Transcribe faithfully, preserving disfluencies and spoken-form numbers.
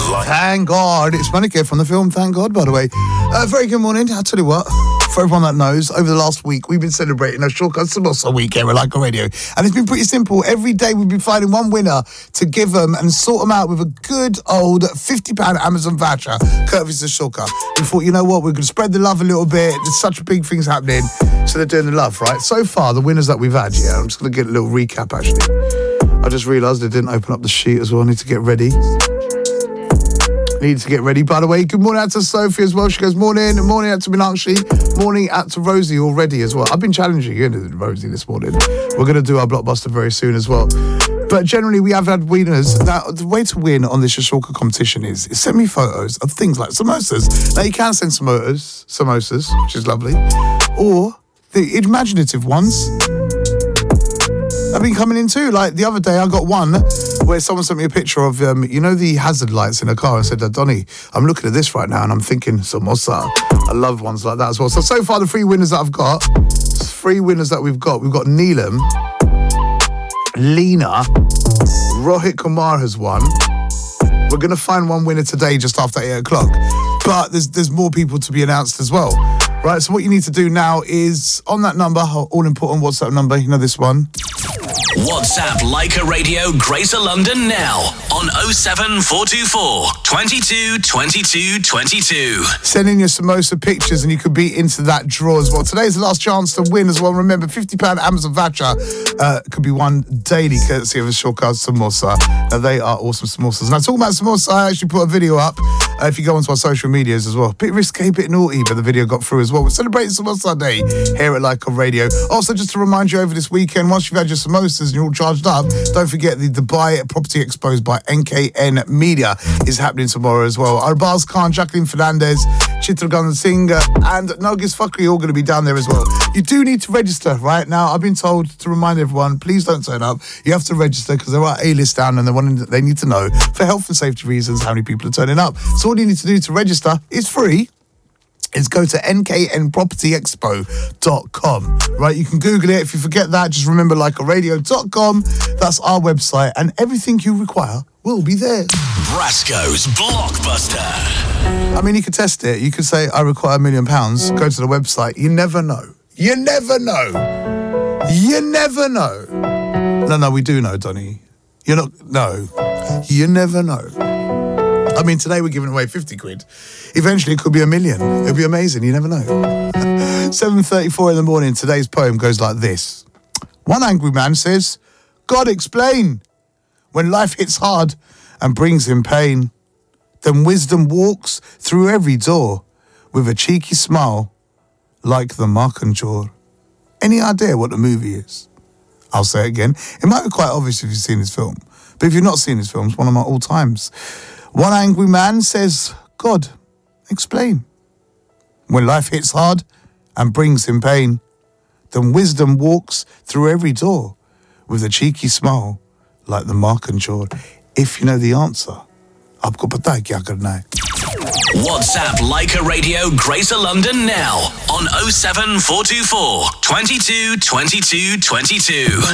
Like- Thank God. It's Monica from the film Thank God, by the way. Uh, very good morning. I'll tell you what, for everyone that knows, over the last week, we've been celebrating a Shortcut Samosa week here at Like a Radio. And it's been pretty simple. Every day we've been finding one winner to give them and sort them out with a good old fifty pound Amazon voucher, courtesy of Shortcut. We thought, you know what, we're going to spread the love a little bit. There's such big things happening. So they're doing the love, right? So far, the winners that we've had, yeah, I'm just going to get a little recap, actually. I just realised I didn't open up the sheet as well. I need to get ready. Need to get ready. By the way, good morning out to Sophie as well. She goes, morning, morning out to Meenakshi, morning out to Rosie already as well. I've been challenging you, Rosie, this morning. We're going to do our blockbuster very soon as well. But generally, we have had winners. Now, the way to win on this Shortcut competition is, is send me photos of things like samosas. Now, you can send samosas, samosas, which is lovely, or the imaginative ones have been coming in too. Like the other day, I got one where someone sent me a picture of, um, you know, the hazard lights in a car and said, Donny, I'm looking at this right now and I'm thinking samosa. I love ones like that as well. So, so far, the three winners that I've got, three winners that we've got, we've got Neelam, Lena, Rohit Kumar has won. We're going to find one winner today just after eight o'clock. But there's there's more people to be announced as well. Right, so what you need to do now is, on that number, all important WhatsApp number, you know this one. WhatsApp Like a Radio Greater London now on oh seven four two four, twenty-two, twenty-two, twenty-two. Send in your samosa pictures and you could be into that draw as well. Today's the last chance to win as well. Remember, fifty pound Amazon voucher uh, could be won daily courtesy of a Shortcut Samosa. Now, they are awesome samosas. Now, talking about samosa, I actually put a video up uh, if you go onto our social medias as well. Bit risque, bit naughty, but the video got through as well. We're celebrating Samosa Day here at Like a Radio. Also, just to remind you over this weekend, once you've had your samosas and you're all charged up, don't forget the Dubai Property Exposed by N K N Media is happening tomorrow as well. Arbaz Khan, Jacqueline Fernandez, Chitragan Singh and Nargis Fakri all going to be down there as well. You do need to register right now. I've been told to remind everyone, please don't turn up. You have to register because there are A-list down and they, want, they need to know for health and safety reasons how many people are turning up. So all you need to do to register is free. Is go to N K N property expo dot com. Right, you can Google it. If you forget that, just remember like a radio dot com. That's our website, and everything you require will be there. Brasco's Blockbuster. I mean, you could test it. You could say, I require a million pounds. Go to the website. You never know. You never know. You never know. No, no, we do know, Donny. You're not, no. You never know. I mean, today we're giving away fifty quid. Eventually, it could be a million. It'll be amazing. You never know. seven thirty-four in the morning. Today's poem goes like this. One angry man says, God explain. When life hits hard and brings him pain, then wisdom walks through every door with a cheeky smile like the Markanjor. Any idea what the movie is? I'll say it again. It might be quite obvious if you've seen this film. But if you've not seen this film, it's one of my all-times. One angry man says, God, explain. When life hits hard and brings him pain, then wisdom walks through every door with a cheeky smile like the Markanjor. If you know the answer, aapko pata hai kya karna hai. WhatsApp Like a Radio Greater London now on oh seven four two four, twenty-two, twenty-two, twenty-two.